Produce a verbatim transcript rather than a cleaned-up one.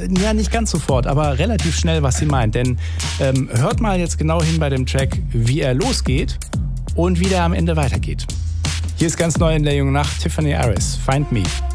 ja nicht ganz sofort, aber relativ schnell, was sie meint. Denn ähm, hört mal jetzt genau hin bei dem Track, wie er losgeht und wie der am Ende weitergeht. Hier ist ganz neu in der jungen Nacht Tiffany Harris, Find Me.